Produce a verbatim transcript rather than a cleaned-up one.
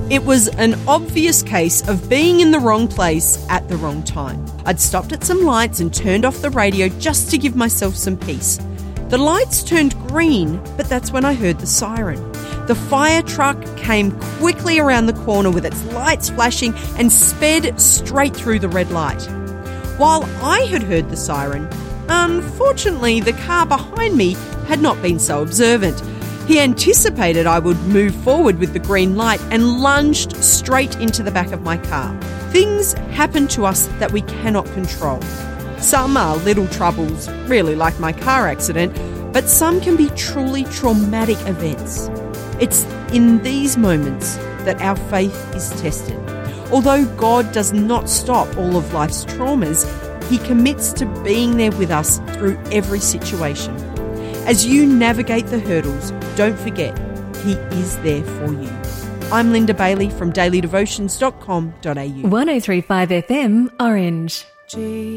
It was an obvious case of being in the wrong place at the wrong time. I'd stopped at some lights and turned off the radio just to give myself some peace. The lights turned green, but that's when I heard the siren. The fire truck came quickly around the corner with its lights flashing and sped straight through the red light. While I had heard the siren, unfortunately the car behind me had not been so observant. He anticipated I would move forward with the green light and lunged straight into the back of my car. Things happen to us that we cannot control. Some are little troubles, really like my car accident, but some can be truly traumatic events. It's in these moments that our faith is tested. Although God does not stop all of life's traumas, He commits to being there with us through every situation. As you navigate the hurdles, don't forget, He is there for you. I'm Linda Bailey from daily devotions dot com dot a u. one oh three point five F M, Orange.